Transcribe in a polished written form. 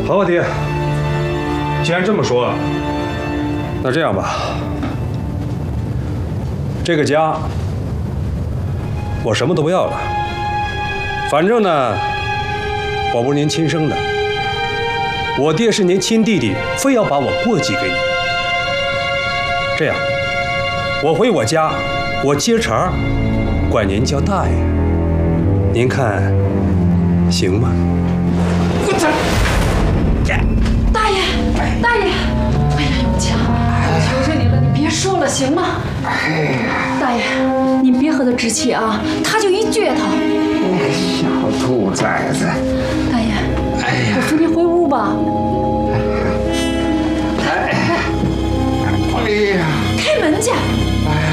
好吧，爹。既然这么说，那这样吧，这个家我什么都不要了。反正呢，我不是您亲生的，我爹是您亲弟弟，非要把我过继给你。这样，我回我家，我接茬管您叫大爷，您看行吗？ 大爷，大爷，哎呀，永强，我求求你了，你别说了，行吗？大爷，您别和他置气啊，他就一倔头。 小兔崽子！ 大爷，我扶您回屋吧。 哎呀！ 开门去。